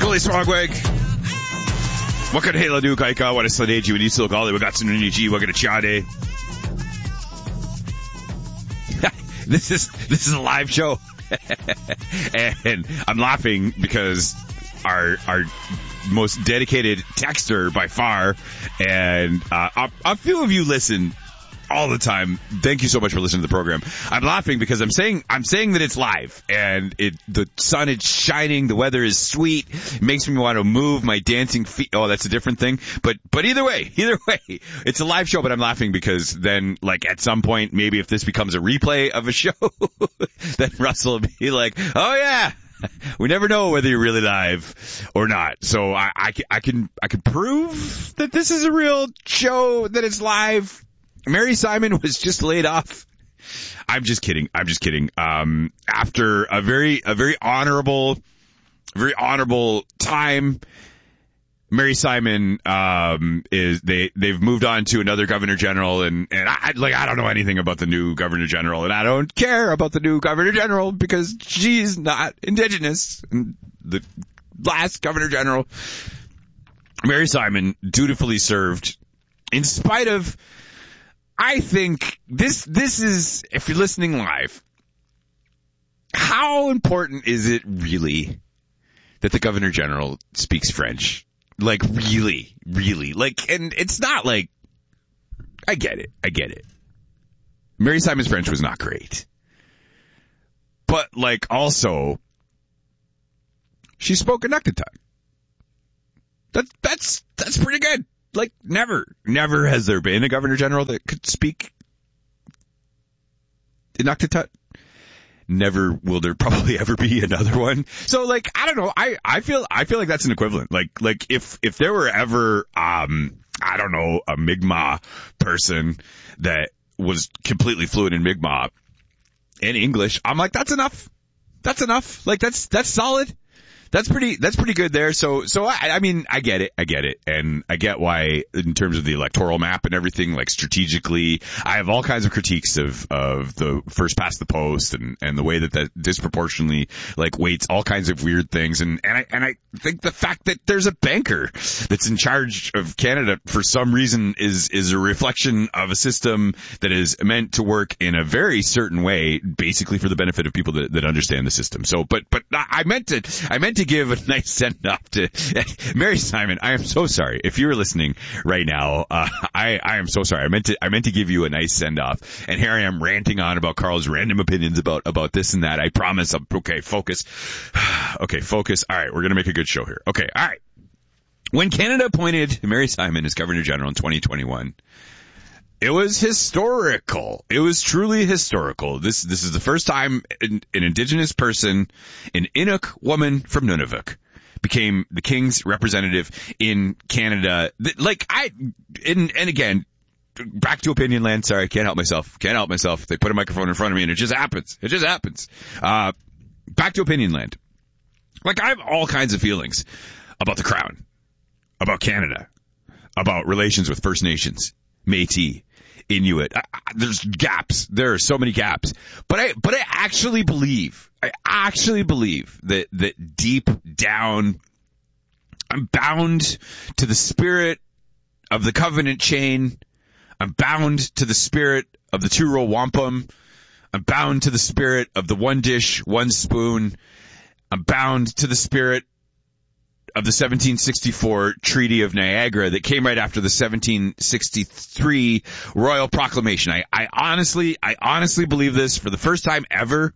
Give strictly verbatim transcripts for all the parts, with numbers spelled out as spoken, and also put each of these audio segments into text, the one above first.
Willie Smogweg. Waka hela du kaika, wada sladeji, wadi sil gali, wagatsu nuniji, waka chade. This is, this is a live show. And I'm laughing because our, our most dedicated texter by far, and, uh, a, a few of you listen all the time. Thank you so much for listening to the program. I'm laughing because I'm saying I'm saying that it's live, and it the sun is shining, the weather is sweet, it makes me want to move my dancing feet. Oh, that's a different thing. But but either way, either way, it's a live show. But I'm laughing because then, like, at some point, maybe if this becomes a replay of a show, then Russell will be like, "Oh yeah." We never know whether you're really live or not. So I, I, I can I can prove that this is a real show, that it's live. Mary Simon was just laid off. I'm just kidding. I'm just kidding. Um, after a very, a very honorable, very honorable time, Mary Simon, um, is, they, they've moved on to another governor general, and, and I, like, I don't know anything about the new governor general, and I don't care about the new governor general because she's not Indigenous. And the last governor general, Mary Simon, dutifully served in spite of, I think this, this is, if you're listening live, how important is it really that the Governor General speaks French? Like, really, really. Like, and it's not like, I get it, I get it. Mary Simon's French was not great. But, like, also, she spoke Inuktitut. That, that's, that's pretty good. Like, never, never has there been a Governor General that could speak Inuktitut. Never will there probably ever be another one. So, like, I don't know. I, I feel, I feel like that's an equivalent. Like, like if, if there were ever, um, I don't know, a Mi'kmaq person that was completely fluent in Mi'kmaq and English, I'm like, that's enough. That's enough. Like, that's, that's solid. That's pretty, that's pretty good there. So, so I, I mean, I get it. I get it. And I get why, in terms of the electoral map and everything, like strategically, I have all kinds of critiques of, of the first past the post and, and the way that that disproportionately, like, weights all kinds of weird things. And, and I, and I think the fact that there's a banker that's in charge of Canada for some reason is, is a reflection of a system that is meant to work in a very certain way, basically for the benefit of people that, that understand the system. So, but, but I meant to, I meant to give a nice send off to Mary Simon. I am so sorry if you're listening right now. Uh, I, I am so sorry. I meant to, I meant to give you a nice send off. And here I am ranting on about Carl's random opinions about, about this and that. I promise. I'm, okay, focus. Okay, focus. All right. We're going to make a good show here. Okay. All right. When Canada appointed Mary Simon as Governor General in twenty twenty-one, it was historical. It was truly historical. This, this is the first time an, an Indigenous person, an Inuk woman from Nunavut, became the King's representative in Canada. Like, I, and, and again, back to opinion land. Sorry, can't help myself. Can't help myself. They put a microphone in front of me and it just happens. It just happens. Uh, back to opinion land. Like, I have all kinds of feelings about the Crown, about Canada, about relations with First Nations, Métis, Inuit. I, I, there's gaps. There are so many gaps. But I, but I actually believe, I actually believe that, that deep down, I'm bound to the spirit of the covenant chain. I'm bound to the spirit of the two-row wampum. I'm bound to the spirit of the one dish, one spoon. I'm bound to the spirit of the seventeen sixty-four Treaty of Niagara that came right after the seventeen sixty-three Royal Proclamation. I, I honestly, I honestly believe this for the first time ever.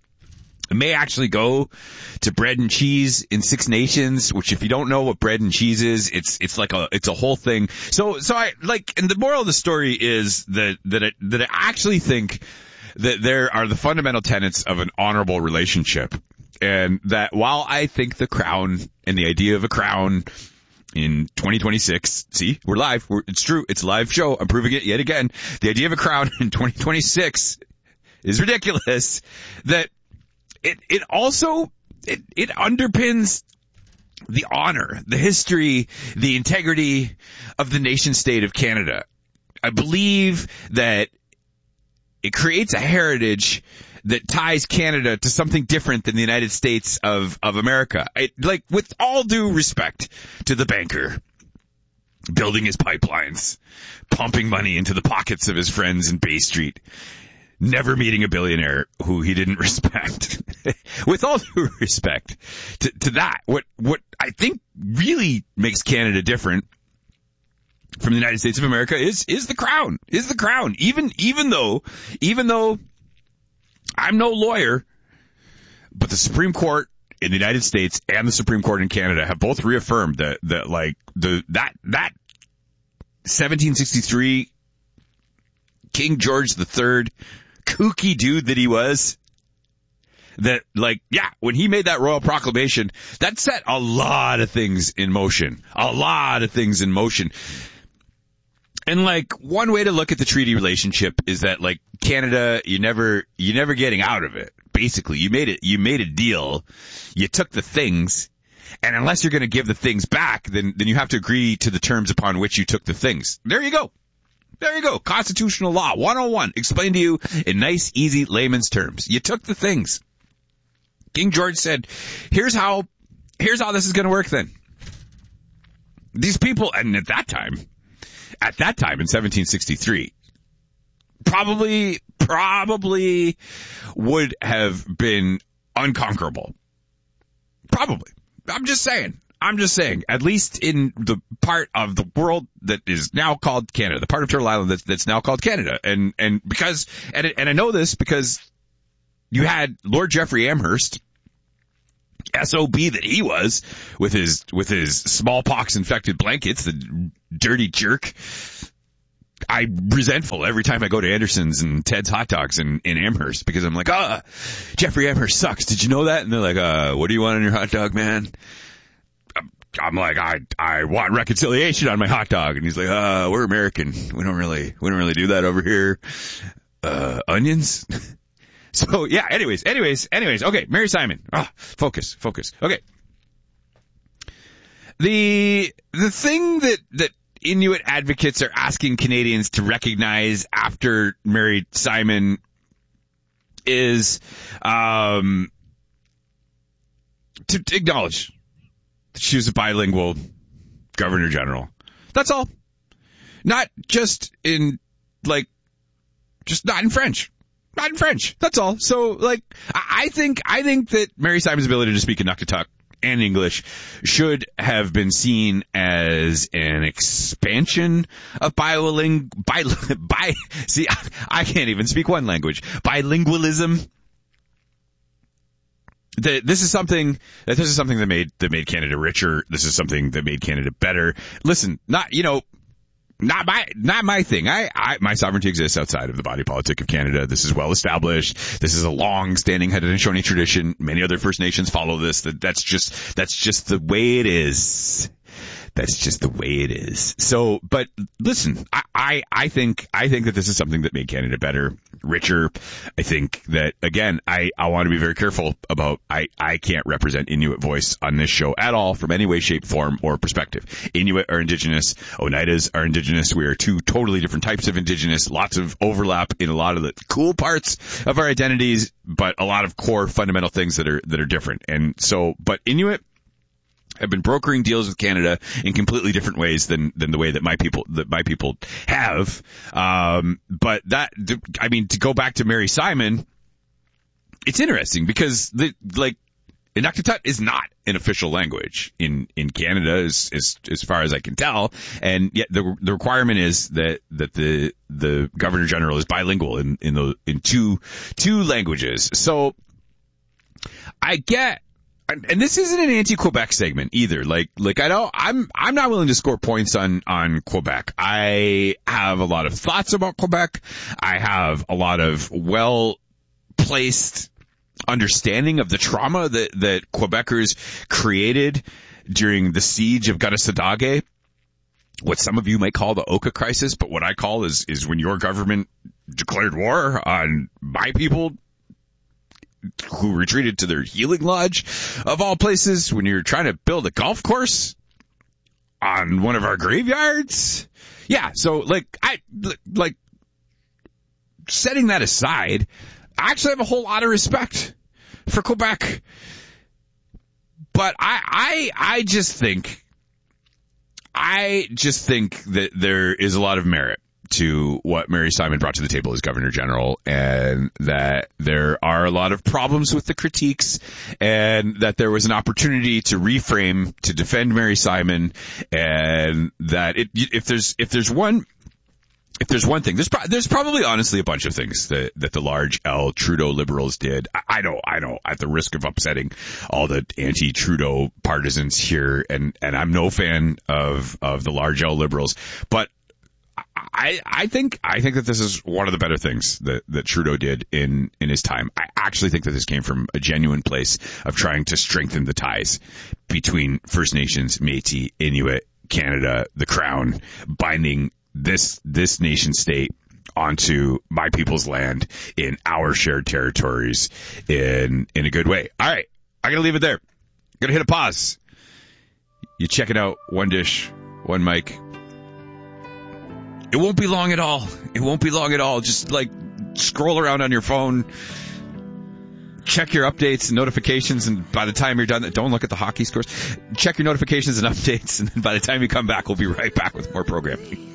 It may actually go to bread and cheese in Six Nations, which if you don't know what bread and cheese is, it's, it's like a, it's a whole thing. So, so I, like, and the moral of the story is that, that I, that I actually think that there are the fundamental tenets of an honorable relationship. And that while I think the crown and the idea of a crown in twenty twenty-six, see, we're live. We're, it's true. It's a live show. I'm proving it yet again. The idea of a crown in twenty twenty-six is ridiculous. That it, it also, it, it underpins the honor, the history, the integrity of the nation state of Canada. I believe that it creates a heritage that ties Canada to something different than the United States of, of America. It, like, with all due respect to the banker, building his pipelines, pumping money into the pockets of his friends in Bay Street, never meeting a billionaire who he didn't respect. With all due respect to, to that, what, what I think really makes Canada different from the United States of America is, is the crown, is the crown. Even, even though, even though I'm no lawyer, but the Supreme Court in the United States and the Supreme Court in Canada have both reaffirmed that, that like the, that, that seventeen sixty-three King George the Third kooky dude that he was, that like, yeah, when he made that royal proclamation, that set a lot of things in motion, a lot of things in motion. And like, one way to look at the treaty relationship is that like Canada, you never, you're never getting out of it. Basically, you made it, you made a deal, you took the things, and unless you're going to give the things back, then, then you have to agree to the terms upon which you took the things. There you go. There you go. Constitutional law one oh one, explained to you in nice, easy layman's terms. You took the things. King George said, here's how, here's how this is going to work then. These people, and at that time, at that time in seventeen sixty-three, probably, probably would have been unconquerable. Probably. I'm just saying. I'm just saying, at least in the part of the world that is now called Canada, the part of Turtle Island that's, that's now called Canada. And, and because, and, and I know this because you had Lord Jeffrey Amherst, S O B that he was, with his, with his smallpox infected blankets, the dirty jerk. I'm resentful every time I go to Anderson's and Ted's Hot Dogs in, in Amherst because I'm like, ah, Jeffrey Amherst sucks. Did you know that? And they're like, uh, what do you want on your hot dog, man? I'm like, I, I want reconciliation on my hot dog. And he's like, uh, we're American. We don't really, we don't really do that over here. Uh, onions? So yeah, anyways, anyways, anyways. Okay. Mary Simon. Ah, focus, focus. Okay. The, the thing that, that Inuit advocates are asking Canadians to recognize after Mary Simon is, um, to, to acknowledge she was a bilingual governor general. That's all. Not just in, like, just not in French. Not in French. That's all. So, like, I think, I think that Mary Simon's ability to speak Inuktitut and English should have been seen as an expansion of bilingual, bi, bi, see, I can't even speak one language. Bilingualism. The, this is something that this is something that made that made Canada richer. This is something that made Canada better. Listen, not you know, not my not my thing. I, I my sovereignty exists outside of the body politic of Canada. This is well established. This is a long-standing Haudenosaunee tradition. Many other First Nations follow this. That that's just that's just the way it is. That's just the way it is. So, but listen, I, I, I think, I think that this is something that made Canada better, richer. I think that, again, I, I want to be very careful about, I, I can't represent Inuit voice on this show at all from any way, shape, form, or perspective. Inuit are Indigenous. Oneidas are Indigenous. We are two totally different types of Indigenous. Lots of overlap in a lot of the cool parts of our identities, but a lot of core fundamental things that are, that are different. And so, but Inuit have been brokering deals with Canada in completely different ways than, than the way that my people, that my people have. Um, but that, I mean, to go back to Mary Simon, it's interesting because the, like, Inuktitut is not an official language in, in Canada as, as, as far as I can tell. And yet the, the requirement is that, that the, the Governor General is bilingual in, in the, in two, two languages. So I get, and this isn't an anti-Quebec segment either. Like, like I don't, I'm, I'm not willing to score points on, on Quebec. I have a lot of thoughts about Quebec. I have a lot of well-placed understanding of the trauma that, that Quebecers created during the siege of Gatasadage. What some of you might call the Oka crisis, but what I call is, is when your government declared war on my people, who retreated to their healing lodge of all places, when you're trying to build a golf course on one of our graveyards. Yeah. So like, I, like setting that aside, I actually have a whole lot of respect for Quebec. But I, I, I just think, I just think that there is a lot of merit to what Mary Simon brought to the table as Governor General, and that there are a lot of problems with the critiques, and that there was an opportunity to reframe, to defend Mary Simon, and that it, if there's, if there's one, If there's one thing, there's pro- there's probably honestly a bunch of things that, that the large L Trudeau Liberals did. I, I know, I know, at the risk of upsetting all the anti-Trudeau partisans here, and, and I'm no fan of, of the large L Liberals, but I, I think, I think that this is one of the better things that, that Trudeau did in, in his time. I actually think that this came from a genuine place of trying to strengthen the ties between First Nations, Métis, Inuit, Canada, the Crown, binding this, this nation state onto my people's land in our shared territories in, in a good way. All right. I gotta leave it there. Gonna hit a pause. You check it out. One dish, one mic. It won't be long at all. It won't be long at all. Just like scroll around on your phone, check your updates and notifications, and by the time you're done, don't look at the hockey scores. Check your notifications and updates, and then by the time you come back, we'll be right back with more programming.